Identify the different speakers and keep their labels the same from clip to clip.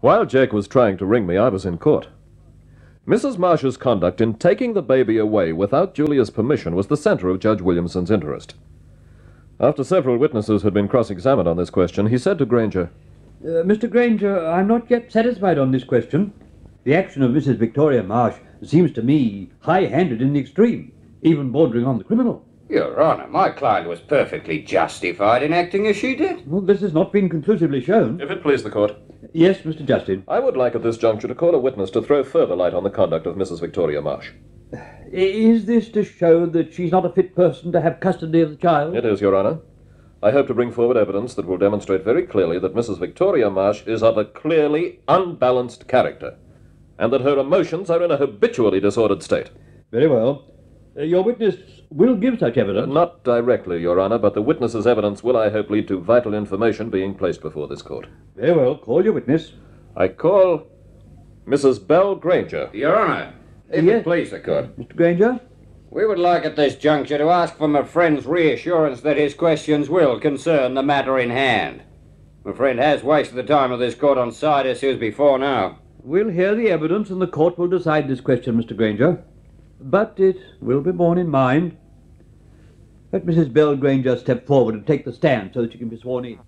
Speaker 1: While Jake was trying to ring me, I was in court. Mrs. Marsh's conduct in taking the baby away without Julia's permission was the center of Judge Williamson's interest. After several witnesses had been cross-examined on this question, he said to Granger,
Speaker 2: Mr. Granger, I'm not yet satisfied on this question. The action of Mrs. Victoria Marsh seems to me high-handed in the extreme, even bordering on the criminal.
Speaker 3: Your Honour, my client was perfectly justified in acting as she did.
Speaker 2: Well, this has not been conclusively shown.
Speaker 1: If it please the court.
Speaker 2: Yes, Mr. Justin.
Speaker 1: I would like at this juncture to call a witness to throw further light on the conduct of Mrs. Victoria Marsh.
Speaker 2: Is this to show that she's not a fit person to have custody of the child?
Speaker 1: It is, Your Honour. I hope to bring forward evidence that will demonstrate very clearly that Mrs. Victoria Marsh is of a clearly unbalanced character, and that her emotions are in a habitually disordered state.
Speaker 2: Very well. Your witness will give such evidence.
Speaker 1: Not directly, Your Honour, but the witness's evidence will, I hope, lead to vital information being placed before this court.
Speaker 2: Very well. Call your witness.
Speaker 1: I call Mrs. Belle Granger.
Speaker 3: Your Honour, if
Speaker 2: Yes.
Speaker 3: it please the court,
Speaker 2: Mr. Granger?
Speaker 3: we would like at this juncture to ask for my friend's reassurance that his questions will concern the matter in hand. My friend has wasted the time of this court on side issues before now.
Speaker 2: We'll hear the evidence and the court will decide this question, Mr. Granger. But it will be borne in mind. Let Mrs. Belle Granger step forward and take the stand so that she can be sworn in.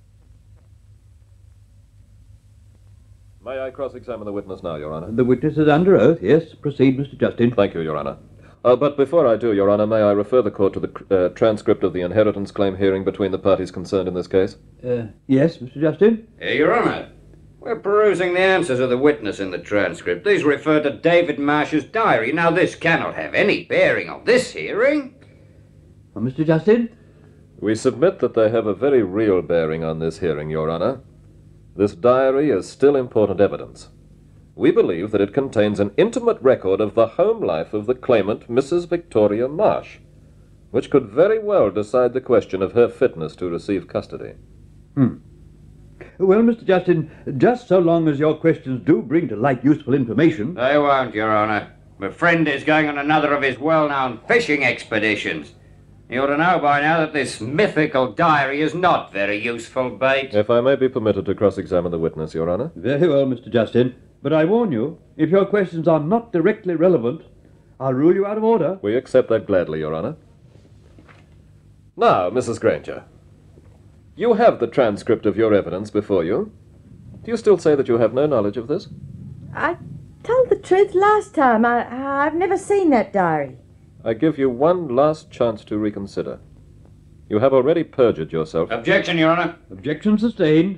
Speaker 1: May I cross-examine the witness now, Your Honour?
Speaker 2: The witness is under oath. Yes, proceed, Mr. Justin.
Speaker 1: Thank you, Your Honour. But before I do, Your Honour, may I refer the court to the transcript of the inheritance claim hearing between the parties concerned in this case?
Speaker 2: Yes, Mr. Justin?
Speaker 3: Your Honour, we're perusing the answers of the witness in the transcript. These refer to David Marsh's diary. Now, this cannot have any bearing on this hearing.
Speaker 2: Well, Mr. Justin?
Speaker 1: We submit that they have a very real bearing on this hearing, Your Honour. This diary is still important evidence. We believe that it contains an intimate record of the home life of the claimant, Mrs. Victoria Marsh, which could very well decide the question of her fitness to receive custody.
Speaker 2: Well, Mr. Justin, just so long as your questions do bring to light useful information...
Speaker 3: They won't, Your Honour. My friend is going on another of his well-known fishing expeditions. You ought to know by now that this mythical diary is not very useful bait.
Speaker 1: If I may be permitted to cross-examine the witness, Your Honour.
Speaker 2: Very well, Mr. Justin. But I warn you, if your questions are not directly relevant, I'll rule you out of order.
Speaker 1: We accept that gladly, Your Honour. Now, Mrs. Granger, you have the transcript of your evidence before you. Do you still say that you have no knowledge of this?
Speaker 4: I told the truth last time. I've never seen that diary.
Speaker 1: I give you one last chance to reconsider. You have already perjured yourself.
Speaker 3: Objection, Your Honour.
Speaker 2: Objection sustained.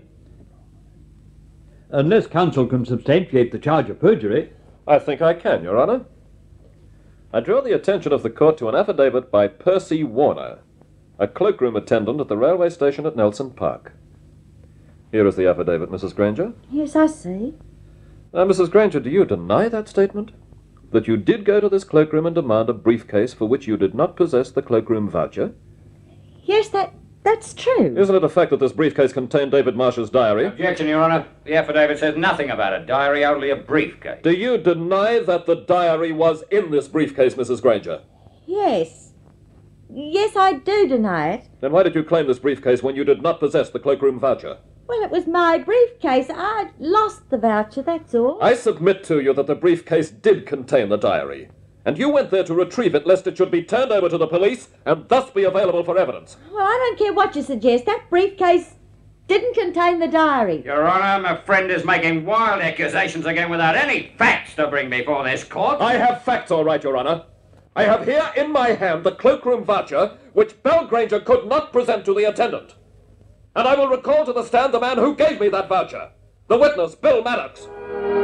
Speaker 2: Unless counsel can substantiate the charge of perjury.
Speaker 1: I think I can, Your Honour. I draw the attention of the court to an affidavit by Percy Warner, a cloakroom attendant at the railway station at Nelson Park. Here is the affidavit, Mrs. Granger.
Speaker 4: Yes, I see.
Speaker 1: Now, Mrs. Granger, do you deny that statement? That you did go to this cloakroom and demand a briefcase for which you did not possess the cloakroom voucher?
Speaker 4: Yes, that's true.
Speaker 1: Isn't it a fact that this briefcase contained David Marsh's diary?
Speaker 3: Objection, Your Honour. The affidavit says nothing about a diary, only a briefcase.
Speaker 1: Do you deny that the diary was in this briefcase, Mrs. Granger?
Speaker 4: Yes. Yes, I do deny it.
Speaker 1: Then why did you claim this briefcase when you did not possess the cloakroom voucher?
Speaker 4: Well, it was my briefcase. I lost the voucher, that's all.
Speaker 1: I submit to you that the briefcase did contain the diary, and you went there to retrieve it lest it should be turned over to the police and thus be available for evidence.
Speaker 4: Well, I don't care what you suggest. That briefcase didn't contain the diary.
Speaker 3: Your Honour, my friend is making wild accusations again without any facts to bring before this court.
Speaker 1: I have facts, all right, Your Honour. I have here in my hand the cloakroom voucher which Belle Granger could not present to the attendant. And I will recall to the stand the man who gave me that voucher, the witness, Bill Maddox.